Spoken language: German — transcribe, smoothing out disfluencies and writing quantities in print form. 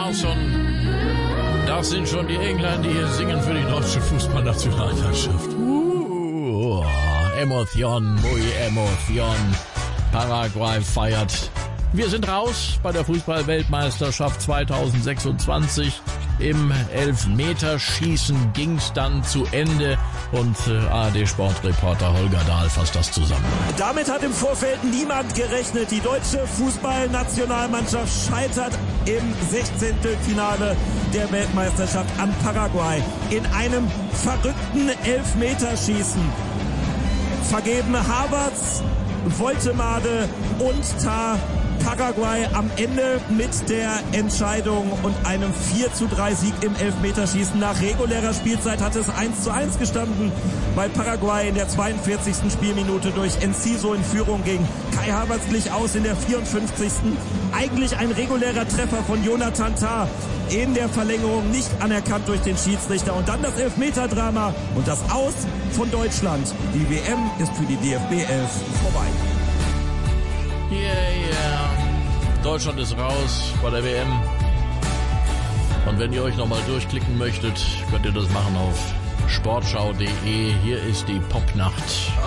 Larsson. Das sind schon die Engländer, die hier singen für die deutsche Fußballnationalmannschaft. Emotion, muy Emotion. Paraguay feiert. Wir sind raus bei der Fußball-Weltmeisterschaft 2026. Im Elfmeterschießen ging's dann zu Ende und ARD-Sportreporter Holger Dahl fasst das zusammen. Damit hat im Vorfeld niemand gerechnet. Die deutsche Fußballnationalmannschaft scheitert im 16. Finale der Weltmeisterschaft an Paraguay in einem verrückten Elfmeterschießen. Vergeben Havertz, Woltemade und Tah. Paraguay am Ende mit der Entscheidung und einem 4:3 Sieg im Elfmeterschießen. Nach regulärer Spielzeit hatte es 1:1 gestanden, weil Paraguay in der 42. Spielminute durch Enciso in Führung ging. Kai Havertz glich aus in der 54. Eigentlich ein regulärer Treffer von Jonathan Tah. In der Verlängerung nicht anerkannt durch den Schiedsrichter. Und dann das Elfmeterdrama und das Aus von Deutschland. Die WM ist für die DFB 11 vorbei. Deutschland ist raus bei der WM. Und wenn ihr euch nochmal durchklicken möchtet, könnt ihr das machen auf sportschau.de. Hier ist die Popnacht.